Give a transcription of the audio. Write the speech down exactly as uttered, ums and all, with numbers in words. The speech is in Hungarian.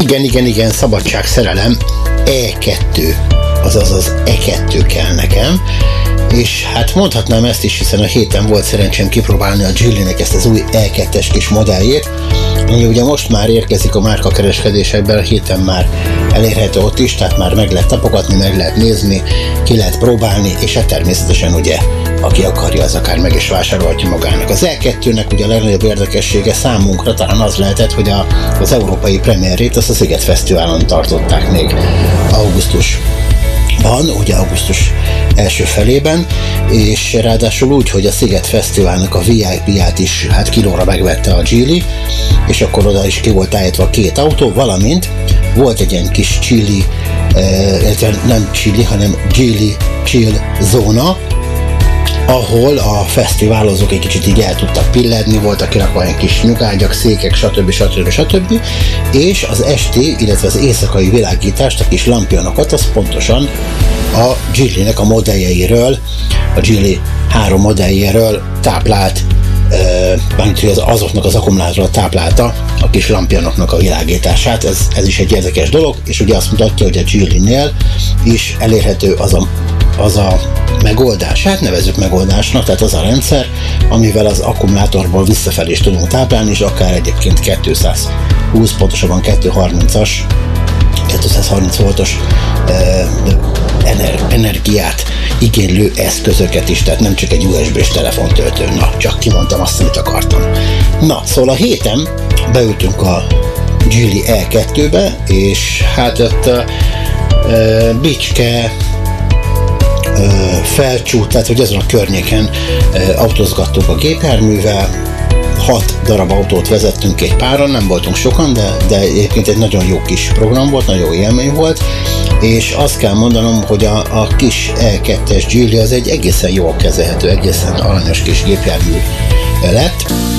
Igen, igen, igen, szabadság, szerelem, E kettő, azaz az E kettő kell nekem, és hát mondhatnám ezt is, hiszen a héten volt szerencsém kipróbálni a Geely-nek ezt az új E kettes kis modelljét, ami ugye most már érkezik a márkakereskedésekben, a héten már elérhető ott is, tehát már meg lehet tapogatni, meg lehet nézni, ki lehet próbálni, és hát természetesen ugye, aki akarja, az akár meg is vásárolhatja magának. Az E kettőnek ugye a legnagyobb érdekessége számunkra talán az lehetett, hogy a, az európai premierét azt a Sziget Fesztiválon tartották még augusztus van, ugye augusztus első felében, és ráadásul úgy, hogy a Sziget Fesztiválnak a vé i pé-ját is hát kilóra megvette a Geely, és akkor oda is ki volt állítva a két autó, valamint volt egy ilyen kis chili, eh, nem chili, hanem Geely chill zóna, ahol a fesztiválozók egy kicsit így el tudtak pilledni, voltak kirakva egy kis nyugágyak, székek, stb. stb. stb. És az esti, illetve az éjszakai világítást, a kis lampionokat, az pontosan a Geely-nek a modelljeiről, a Geely három modelljéről táplált, bármint az, azoknak az akkumulátorra táplálta a kis lampionoknak a világítását. Ez, ez is egy érdekes dolog, és ugye azt mutatja, hogy a Geely-nél is elérhető az a az a megoldás, hát nevezzük megoldásnak, tehát az a rendszer, amivel az akkumulátorból visszafelé is tudunk táplálni, és akár egyébként kétszázhúsz, pontosabban kétszázharmincas, kétszázharminc voltos eh, ener- energiát igénylő eszközöket is, tehát nem csak egy u es bé-s telefontöltő. Na, csak kimondtam azt, amit akartam. Na, szóval a héten beültünk a Geely E kettőbe, és hát ott eh, Bicske, Felcsút, tehát hogy ezen a környéken autózgattunk a gépjárművel, hat darab autót vezettünk egy páran, nem voltunk sokan, de, de egyébként egy nagyon jó kis program volt, nagyon jó élmény volt, és azt kell mondanom, hogy a, a kis E kettes Geely az egy egészen jól kezelhető, egészen aranyos kis gépjármű lett,